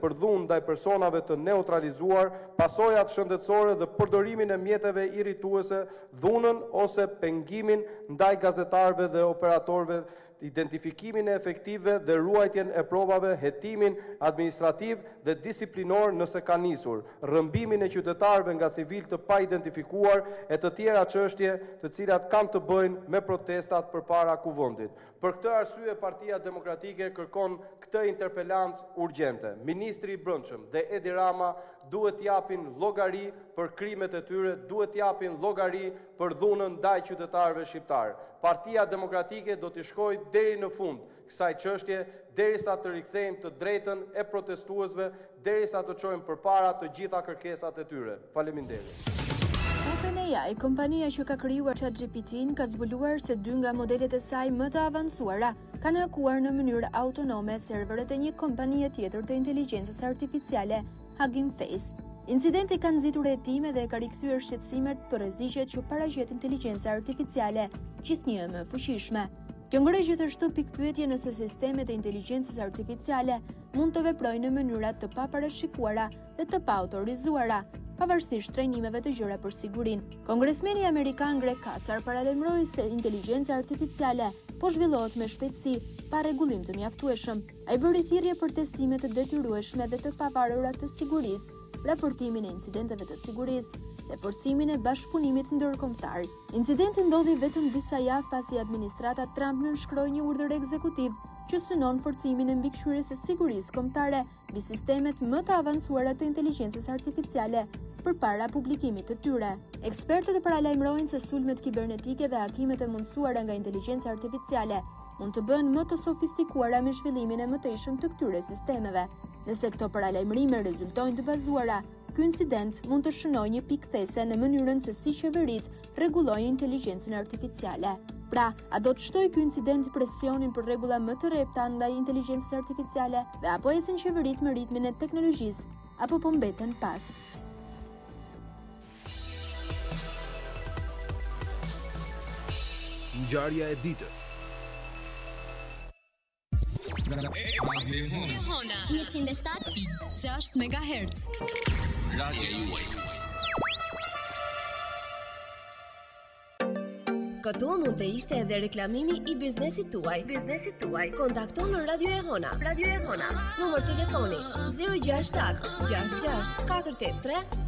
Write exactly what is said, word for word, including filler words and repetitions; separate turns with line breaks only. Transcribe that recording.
për dhunë ndaj personave të neutralizuar, pasojat shëndetësore dhe përdorimin e mjeteve irrituese, dhunën ose pengimin ndaj gazetarëve dhe operatorëve, identifikimin e efektive dhe ruajtjen e provave, hetimin administrativ dhe disiplinor nëse ka nisur, rrëmbimin e qytetarëve nga civil të pa identifikuar e të tjera çështje të cilat kanë të bëjnë me protestat përpara kuvendit. Për këtë arsye Partia Demokratike kërkon këtë interpelancë urgjente. Ministri i Brendshëm dhe Edi Rama duhet japin llogari për krimet e tyre, duhet japin llogari për dhunën ndaj qytetarëve shqiptar. Partia Demokratike do të shkojë deri në fund kësaj çështje, derisa të rikthejmë të drejtën e protestuesve, derisa të çojmë përpara të gjitha kërkesat e tyre. Faleminderit.
OpenAI, kompania që ka krijuar ChatGPT-n, ka zbuluar se dy nga modelet e saj më të avancuara kanë hakuar në mënyrë autonome serveret e një kompanie tjetër të inteligjencës artificiale, Hugging Face. Incidenti ka nxitur hetime dhe ka rikthyer shqetësimet për rreziqet që paraqet inteligjenca artificiale, gjithnjë më fuqishme. Kjo ngre gjithashtu pikpyetje nëse sistemet e inteligjencës artificiale mund të veprojnë në mënyra të paparashikuara dhe të paautorizuara, pavarësisht trajnimeve të gjëra për sigurinë. Kongresmeni amerikan Greg Casar paralajmëroi se inteligjenca artificiale po zhvillohet me shpejtësi pa rregullim të mjaftueshëm. Ai bëri thirrje për testime të detyrueshme dhe të pavarura të sigurisë, raportimin e incidenteve të sigurisë dhe forcimin e bashkëpunimit ndërkombëtar. Incidenti ndodhi vetëm disa javë pasi administrata Trump nënshkroi një urdhër ekzekutiv që synon forcimin e mbikëqyrjes së sigurisë kombëtare mbi sistemet më të avancuara të inteligjencës artificiale përpara publikimit të tyre. Ekspertët e paralajmërojnë se sulmet kibernetike dhe hakimet e mundësuara nga inteligjenca artificiale mund të bëhen më të sofistikuara me zhvillimin e mëtejshëm të këtyre sistemeve. Nëse këto paralajmërime rezultojnë të bazuara, ky incident mund të shënojë një pikë these në mënyrën se si qeveritë rregullojnë inteligjencën artificiale. Pra, a do të shtojë ky incident presionin për rregulla më të repta ndaj inteligjencës artificiale dhe apo ecën qeveritë me ritmin e teknologjisë, apo po mbeten pas?
Ngjarja e ditës.
njëqind e shtatë e gjashtë megahertz.
Radio juaj.
Këtu mund të ishte edhe reklamimi i biznesit tuaj. Biznesit tuaj. Kontakto në Radio Ehona. Radio Ehona. Numër telefoni zero gjasht shtat gjasht gjasht katër tetë tre